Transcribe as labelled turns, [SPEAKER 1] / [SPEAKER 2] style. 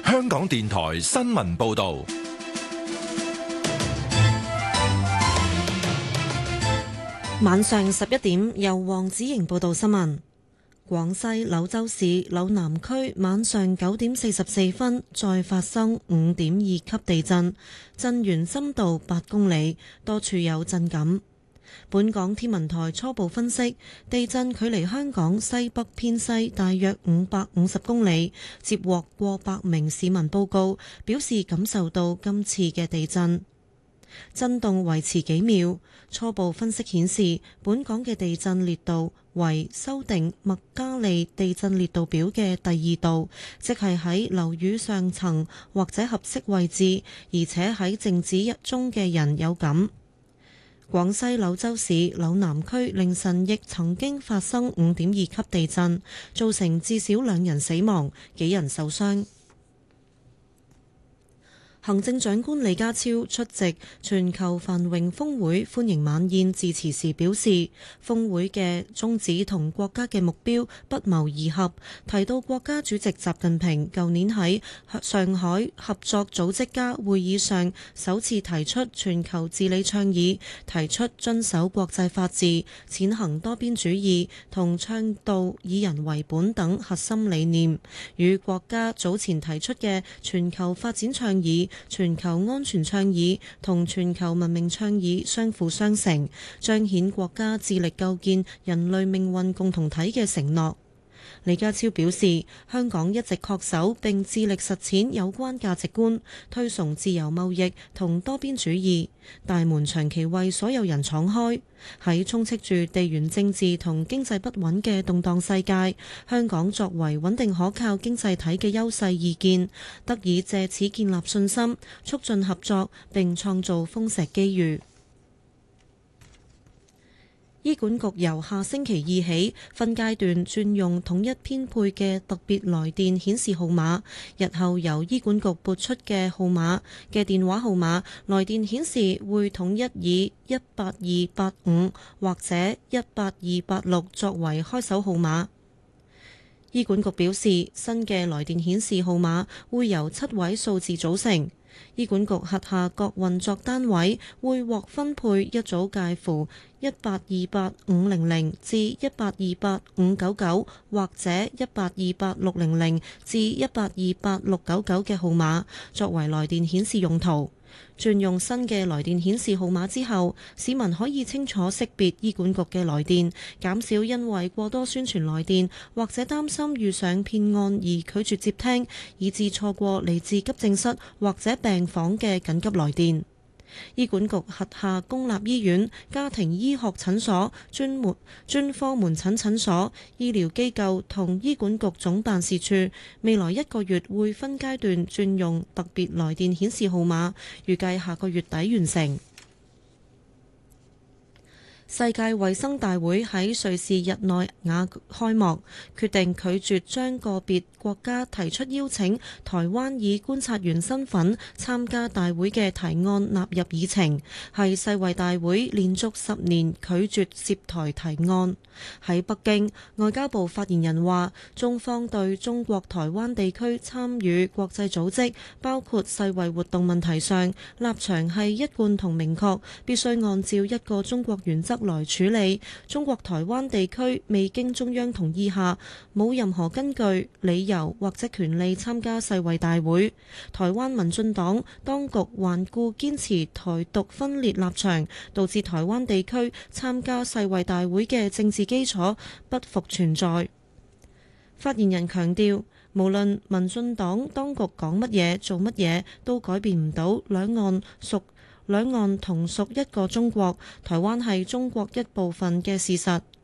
[SPEAKER 1] 香港電台新聞報道。
[SPEAKER 2] 晚上11點，由黃子瑩報道新聞。廣西柳州市柳南區晚上9點44分再發生5.2級地震，震源深度8公里，多處有震感。本港天文台初步分析，地震距離香港西北偏西大約550公里，接獲過百名市民報告，表示感受到今次嘅地震。震動維持幾秒，初步分析顯示，本港嘅地震烈度為修訂麥加利地震烈度表嘅第2度，即係喺樓宇上層或者合適位置，而且喺靜止中嘅人有感。廣西柳州市柳南區凌晨亦曾經發生5.2級地震，造成至少2人死亡，幾人受傷。行政長官李家超出席全球繁榮峰會歡迎晚宴致辭時表示，峰會嘅宗旨同國家嘅目標不謀而合，提到國家主席習近平舊年喺上海合作組織家會議上首次提出全球治理倡議，提出遵守國際法治、踐行多邊主義同倡導以人為本等核心理念，與國家早前提出嘅全球發展倡議、全球安全倡議同全球文明倡議相輔相成，彰顯國家致力構建人類命運共同體嘅承諾。李家超表示，香港一直恪守並致力實踐有關價值觀，推崇自由貿易同多邊主義，大門長期為所有人敞開。喺充斥住地緣政治同經濟不穩嘅動盪世界，香港作為穩定可靠經濟體嘅優勢意見，得以借此建立信心，促進合作並創造豐碩機遇。醫管局由下星期2起分階段轉用統一編配嘅特別來電顯示號碼，日後由醫管局撥出嘅號碼嘅電話號碼來電顯示會統一以18285或者18286作為開首號碼。醫管局表示，新嘅來電顯示號碼會由7位數字組成。醫管局轄下各運作單位會獲分配一組介乎1828500至1828599或者1828600至1828699嘅號碼，作為來電顯示用途。轉用新嘅來電顯示號碼之後，市民可以清楚識別醫管局嘅來電，減少因為過多宣傳來電或者擔心遇上騙案而拒絕接聽，以致錯過嚟自急症室或者病房嘅緊急來電。醫管局轄下公立醫院、家庭醫學診所、專科門診診所、醫療機構同醫管局總辦事處，未來1個月會分階段轉用特別來電顯示號碼，預計下個月底完成。世界衛生大會喺瑞士日內瓦開幕，決定拒絕將個別國家提出邀請台灣以觀察員身份參加大會嘅提案納入議程，係世衛大會連續10年拒絕涉台提案。喺北京，外交部發言人話，中方對中國台灣地區參與國際組織，包括世衛活動問題上，立場係一貫同明確，必須按照一個中國原則來處理。中國台灣地區未經中央同意下，冇任何根據、理由或者權利參加世衛大會。台灣民進黨當局頑固堅持台獨分裂立場，導致台灣地區參加世衛大會嘅政治基礎不復存在。發言人強調，無論民進黨當局講乜嘢、做乜嘢，都改變唔到兩岸同屬一個中國，台灣係中國一部分嘅事實。